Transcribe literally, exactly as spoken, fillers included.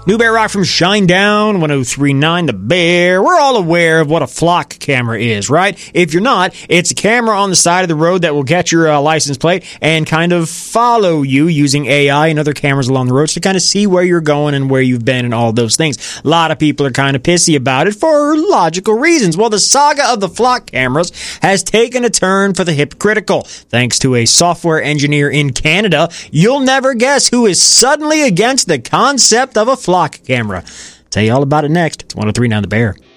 New Bear Rock from Shinedown, one oh three point nine The Bear. We're all aware of what a flock camera is, right? If you're not, it's a camera on the side of the road that will catch your uh, license plate and kind of follow you using A I and other cameras along the roads to kind of see where you're going and where you've been and all those things. A lot of people are kind of pissy about it for logical reasons. Well, the saga of the flock cameras has taken a turn for the hypocritical. Thanks to a software engineer in Canada, you'll never guess who is suddenly against the concept of a flock camera. Tell you all about it next. It's one oh three point nine The Bear.